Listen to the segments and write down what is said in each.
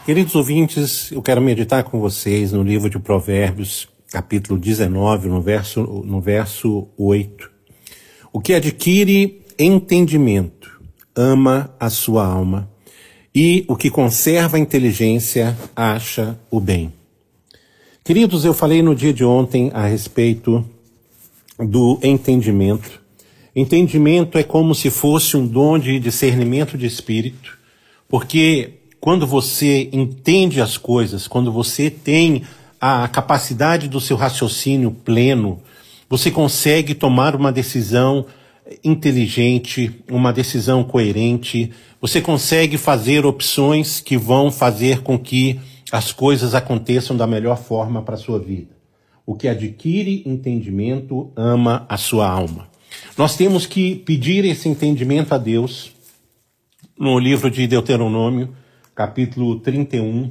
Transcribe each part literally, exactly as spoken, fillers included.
Queridos ouvintes, eu quero meditar com vocês no livro de Provérbios, capítulo dezenove, no verso, no verso oito. O que adquire entendimento, ama a sua alma, e o que conserva a inteligência, acha o bem. Queridos, eu falei no dia de ontem a respeito do entendimento. Entendimento é como se fosse um dom de discernimento de espírito, porque quando você entende as coisas, quando você tem a capacidade do seu raciocínio pleno, você consegue tomar uma decisão inteligente, uma decisão coerente, você consegue fazer opções que vão fazer com que as coisas aconteçam da melhor forma para a sua vida. O que adquire entendimento ama a sua alma. Nós temos que pedir esse entendimento a Deus. No livro de Deuteronômio, capítulo trinta e um,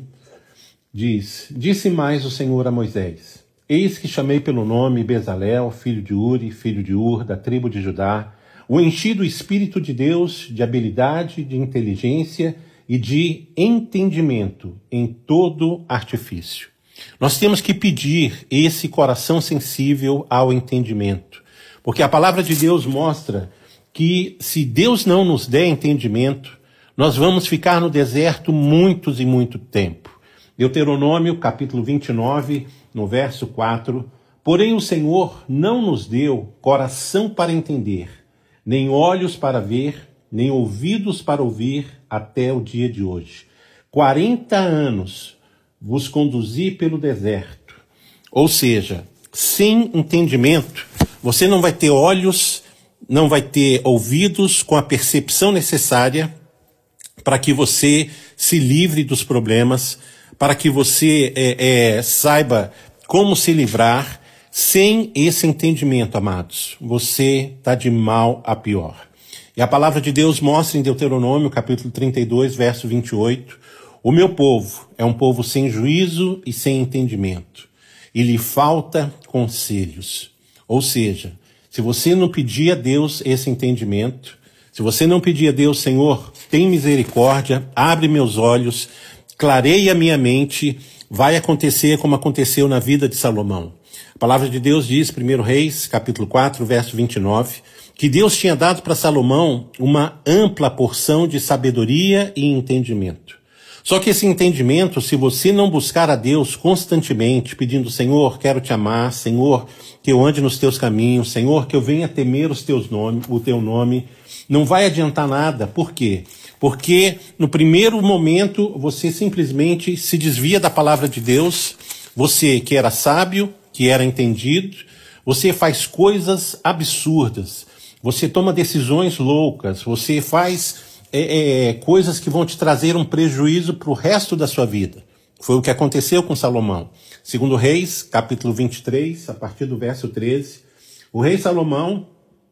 diz: Disse mais o Senhor a Moisés: Eis que chamei pelo nome Bezalel, filho de Uri, filho de Ur, da tribo de Judá, o enchi do Espírito de Deus, de habilidade, de inteligência e de entendimento em todo artifício. Nós temos que pedir esse coração sensível ao entendimento, porque a palavra de Deus mostra que se Deus não nos der entendimento, nós vamos ficar no deserto muitos e muito tempo. Deuteronômio, capítulo vinte e nove, no verso quatro. Porém o Senhor não nos deu coração para entender, nem olhos para ver, nem ouvidos para ouvir, até o dia de hoje. Quarenta anos vos conduzi pelo deserto. Ou seja, sem entendimento, você não vai ter olhos, não vai ter ouvidos com a percepção necessária para que você se livre dos problemas, para que você é, é, saiba como se livrar. Sem esse entendimento, amados, você está de mal a pior. E a palavra de Deus mostra em Deuteronômio, capítulo trinta e dois, verso vinte e oito, o meu povo é um povo sem juízo e sem entendimento, e lhe falta conselhos. Ou seja, se você não pedir a Deus esse entendimento, se você não pedir a Deus: Senhor, tem misericórdia, abre meus olhos, clareia minha mente, vai acontecer como aconteceu na vida de Salomão. A palavra de Deus diz, primeiro Reis, capítulo quatro, verso vinte e nove, que Deus tinha dado para Salomão uma ampla porção de sabedoria e entendimento. Só que esse entendimento, se você não buscar a Deus constantemente, pedindo: Senhor, quero te amar, Senhor, que eu ande nos teus caminhos, Senhor, que eu venha temer os teus nomes, o teu nome, não vai adiantar nada. Por quê? Porque no primeiro momento você simplesmente se desvia da palavra de Deus, você que era sábio, que era entendido, você faz coisas absurdas, você toma decisões loucas, você faz é, é, coisas que vão te trazer um prejuízo para o resto da sua vida. Foi o que aconteceu com Salomão. Segundo Reis, capítulo vinte e três, a partir do verso treze, o rei Salomão,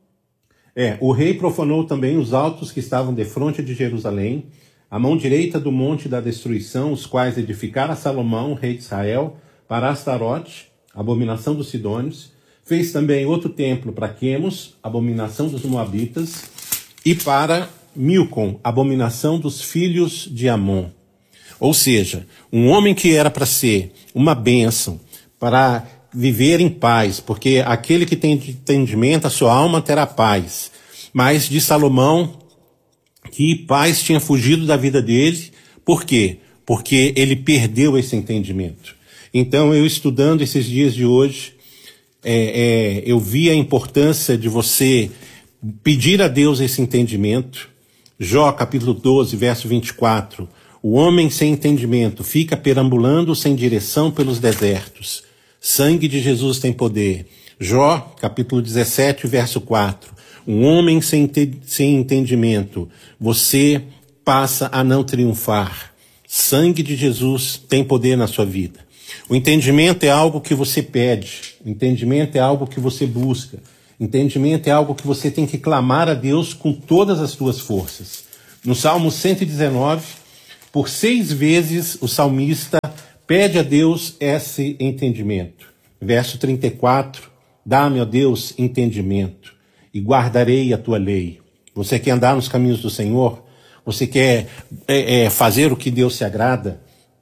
é, o rei profanou também os altos que estavam defronte de Jerusalém, a mão direita do monte da destruição, os quais edificara Salomão, rei de Israel, para Astarote, abominação dos sidônios. Fez também outro templo para Quemos, abominação dos moabitas, e para Milcom, abominação dos filhos de Amon. Ou seja, um homem que era para ser uma bênção, para viver em paz, porque aquele que tem entendimento, a sua alma terá paz. Mas de Salomão, que paz tinha fugido da vida dele. Por quê? Porque ele perdeu esse entendimento. Então, eu estudando esses dias de hoje, é, é, eu vi a importância de você pedir a Deus esse entendimento. Jó, capítulo doze, verso vinte e quatro. O homem sem entendimento fica perambulando sem direção pelos desertos. Sangue de Jesus tem poder. Jó, capítulo dezessete, verso quatro. Um homem sem, te- sem entendimento, você passa a não triunfar. Sangue de Jesus tem poder na sua vida. O entendimento é algo que você pede. O entendimento é algo que você busca. Entendimento é algo que você tem que clamar a Deus com todas as suas forças. No Salmo cento e dezenove, por seis vezes o salmista pede a Deus esse entendimento. Verso trinta e quatro, dá-me, ó Deus, entendimento e guardarei a tua lei. Você quer andar nos caminhos do Senhor? Você quer é, é, fazer o que Deus se agrada?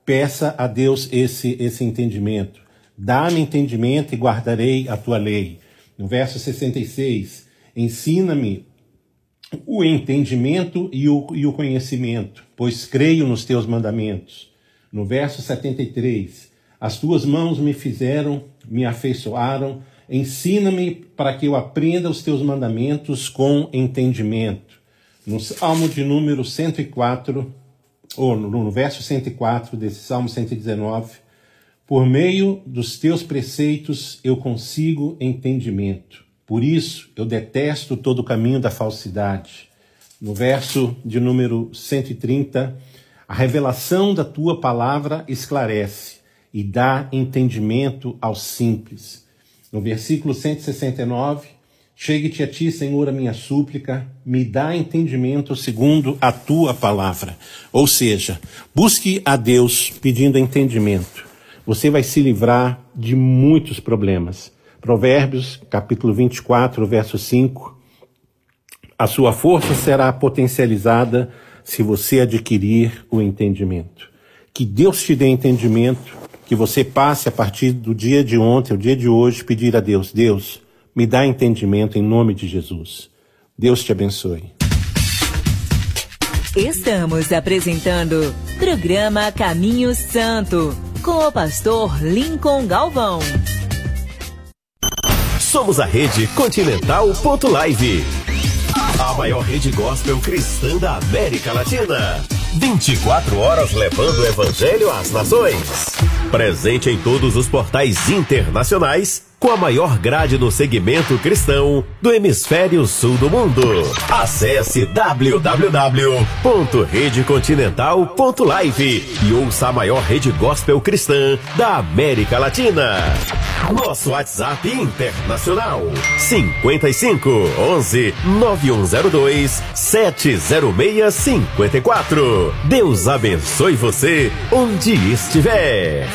peça a Deus esse, esse entendimento. Dá-me entendimento e guardarei a tua lei. No verso sessenta e seis, ensina-me o entendimento e o, e o conhecimento, pois creio nos teus mandamentos. No verso setenta e três, as tuas mãos me fizeram, me afeiçoaram, ensina-me para que eu aprenda os teus mandamentos com entendimento. No Salmo de número cento e quatro, ou no, no verso cento e quatro desse Salmo cento e dezenove, por meio dos teus preceitos eu consigo entendimento. Por isso eu detesto todo o caminho da falsidade. No verso de número cento e trinta, a revelação da tua palavra esclarece e dá entendimento aos simples. No versículo cento e sessenta e nove, chegue-te a ti, Senhor, a minha súplica, me dá entendimento segundo a tua palavra. Ou seja, busque a Deus pedindo entendimento. Você vai se livrar de muitos problemas. Provérbios, capítulo vinte e quatro, verso cinco. A sua força será potencializada se você adquirir o entendimento. Que Deus te dê entendimento, que você passe a partir do dia de ontem, o dia de hoje, pedir a Deus, Deus, me dá entendimento em nome de Jesus. Deus te abençoe. Estamos apresentando programa Caminho Santo, com o pastor Lincoln Galvão. Somos a Rede Continental ponto live, a maior rede gospel cristã da América Latina. vinte e quatro horas levando o evangelho às nações. Presente em todos os portais internacionais, com a maior grade no segmento cristão do hemisfério sul do mundo. Acesse w w w ponto rede continental ponto live e ouça a maior rede gospel cristã da América Latina. Nosso WhatsApp internacional cinquenta e cinco, onze, nove um zero dois, sete zero seis cinco quatro. Deus abençoe você onde estiver.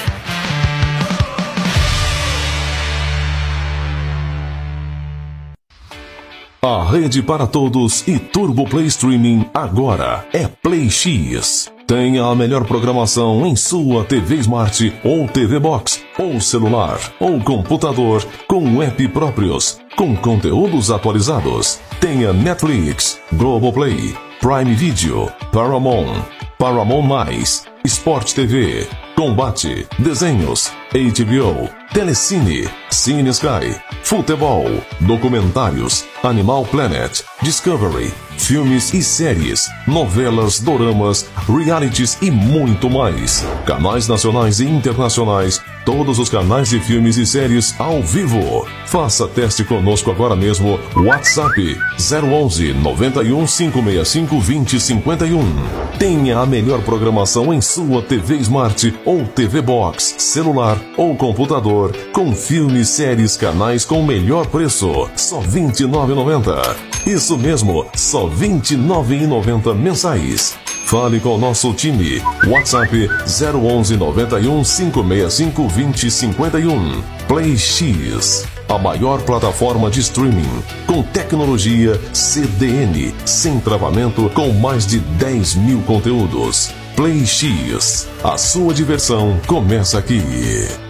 A rede para todos e Turbo Play Streaming agora é Play X. Tenha a melhor programação em sua T V Smart ou T V Box, ou celular, ou computador, com app próprios, com conteúdos atualizados. Tenha Netflix, Globoplay, Prime Video, Paramount, Paramount Mais, Sport T V, Combate, Desenhos, H B O, Telecine, Cine Sky, Futebol, Documentários, Animal Planet, Discovery, filmes e séries, novelas, doramas, realities e muito mais. Canais nacionais e internacionais, todos os canais de filmes e séries ao vivo. Faça teste conosco agora mesmo. WhatsApp zero onze, noventa e um, cinco seis cinco, vinte, cinquenta e um. Tenha a melhor programação em sua T V Smart ou T V Box, celular ou computador, com filmes, séries, canais com melhor preço, só vinte e nove reais e noventa centavos. Isso mesmo, só vinte e nove reais e noventa centavos mensais. Fale com o nosso time. WhatsApp zero onze, noventa e um, cinco seis cinco, vinte, cinquenta e um. Play X, a maior plataforma de streaming, com tecnologia C D N, sem travamento, com mais de dez mil conteúdos. Play X, a sua diversão começa aqui.